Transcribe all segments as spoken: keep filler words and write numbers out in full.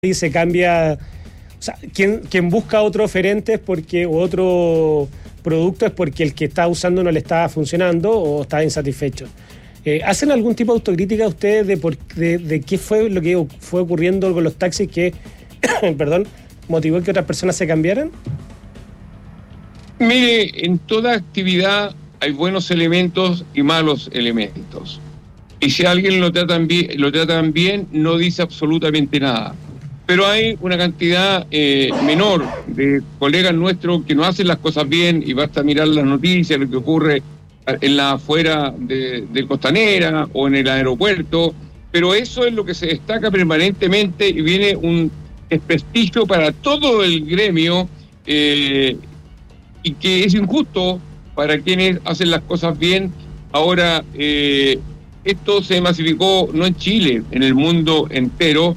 y se cambia, o sea, quien, quien busca otro oferente es porque, o otro producto es porque el que está usando no le está funcionando o está insatisfecho. Eh, ¿Hacen algún tipo de autocrítica ustedes de, por, de, de qué fue lo que fue ocurriendo con los taxis que, perdón, motivó que otras personas se cambiaran? Mire, en toda actividad hay buenos elementos y malos elementos. Y si alguien lo tratan bien, lo tratan bien, no dice absolutamente nada. Pero hay una cantidad eh, menor de colegas nuestros que no hacen las cosas bien, y basta mirar las noticias, lo que ocurre en la afuera de, de Costanera o en el aeropuerto, pero eso es lo que se destaca permanentemente y viene un desprestigio para todo el gremio eh, y que es injusto para quienes hacen las cosas bien. Ahora, eh, esto se masificó no en Chile, en el mundo entero,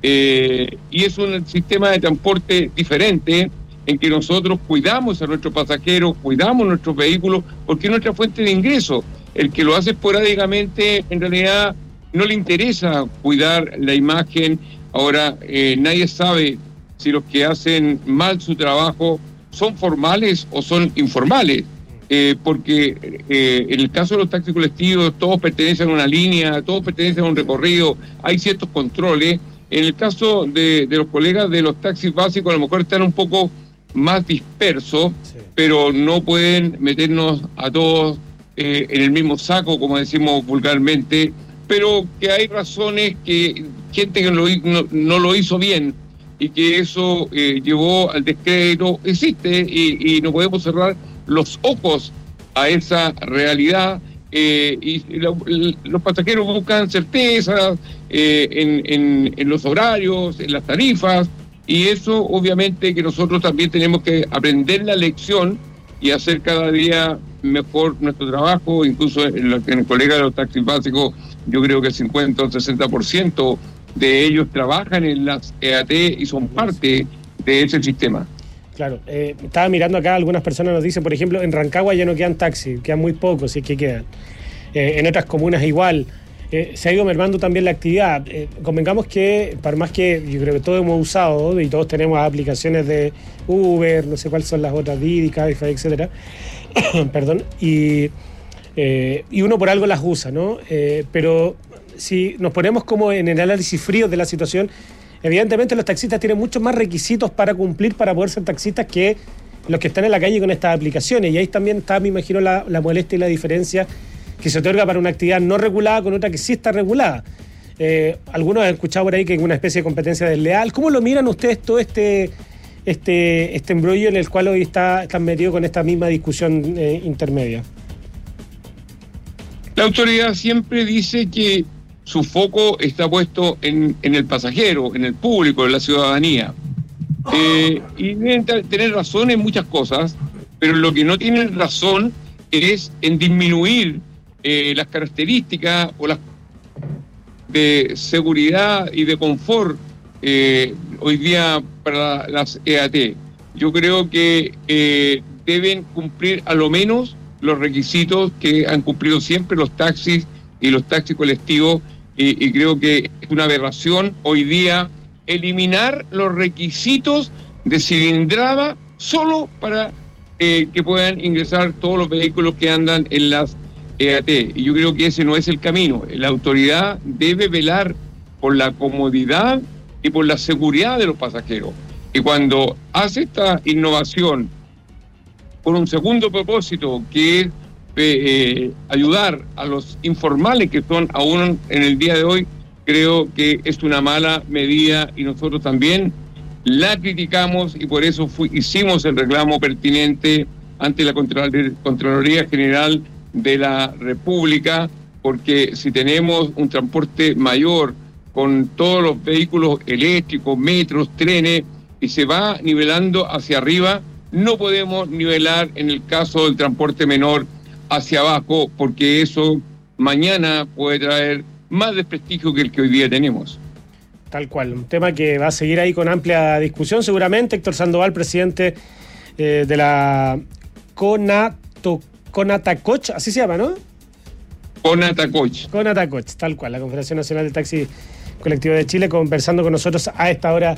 eh, y es un sistema de transporte diferente en que nosotros cuidamos a nuestros pasajeros, cuidamos nuestros vehículos, porque es nuestra fuente de ingreso. El que lo hace esporádicamente, en realidad, no le interesa cuidar la imagen. Ahora, eh, nadie sabe si los que hacen mal su trabajo son formales o son informales, eh, porque eh, en el caso de los taxis colectivos, todos pertenecen a una línea, todos pertenecen a un recorrido, hay ciertos controles. En el caso de, de los colegas de los taxis básicos, a lo mejor están un poco más dispersos, sí, pero no pueden meternos a todos eh, en el mismo saco, como decimos vulgarmente, pero que hay razones que gente que lo, no, no lo hizo bien y que eso eh, llevó al descrédito, existe, y, y no podemos cerrar los ojos a esa realidad. Eh, y lo, los pasajeros buscan certezas eh, en, en, en los horarios, en las tarifas, y eso obviamente que nosotros también tenemos que aprender la lección y hacer cada día mejor nuestro trabajo. Incluso en, la, en el colega de los taxis básicos, yo creo que el cincuenta o sesenta por ciento de ellos trabajan en las E A T y son parte de ese sistema. Claro, eh, estaba mirando acá, algunas personas nos dicen, por ejemplo, en Rancagua ya no quedan taxis, quedan muy pocos, si es que quedan. Eh, en otras comunas igual. Eh, se ha ido mermando también la actividad. Eh, convengamos que, por más que yo creo que todos hemos usado y todos tenemos aplicaciones de Uber, no sé cuáles son las otras, Didi, Cabify, etcétera, perdón, y, eh, y uno por algo las usa, ¿no? Eh, pero si nos ponemos como en el análisis frío de la situación, evidentemente los taxistas tienen muchos más requisitos para cumplir, para poder ser taxistas, que los que están en la calle con estas aplicaciones. Y ahí también está, me imagino, la, la molestia y la diferencia que se otorga para una actividad no regulada con otra que sí está regulada. Eh, algunos han escuchado por ahí que es una especie de competencia desleal. ¿Cómo lo miran ustedes todo este este este embrollo en el cual hoy está, están metidos con esta misma discusión eh, intermedia? La autoridad siempre dice que su foco está puesto en, en el pasajero, en el público, en la ciudadanía. Eh, y deben tener razón en muchas cosas, pero lo que no tienen razón es en disminuir eh, las características o las de seguridad y de confort eh, hoy día para las E A T. Yo creo que eh, deben cumplir a lo menos los requisitos que han cumplido siempre los taxis y los taxis colectivos, y, y creo que es una aberración hoy día eliminar los requisitos de cilindrada solo para eh, que puedan ingresar todos los vehículos que andan en las E A T. Y yo creo que ese no es el camino. La autoridad debe velar por la comodidad y por la seguridad de los pasajeros. Y cuando hace esta innovación con un segundo propósito, que es eh, eh, ayudar a los informales que son aún en el día de hoy, creo que es una mala medida y nosotros también la criticamos, y por eso fui, hicimos el reclamo pertinente ante la Contraloría General de la República, porque si tenemos un transporte mayor con todos los vehículos eléctricos, metros, trenes, y se va nivelando hacia arriba, no podemos nivelar en el caso del transporte menor hacia abajo, porque eso mañana puede traer más desprestigio que el que hoy día tenemos. Tal cual, un tema que va a seguir ahí con amplia discusión seguramente. Héctor Sandoval, presidente eh, de la Conato, Conatacoch, así se llama, ¿no? Conatacoch. Conatacoch, tal cual, la Confederación Nacional de Taxi Colectivo de Chile, conversando con nosotros a esta hora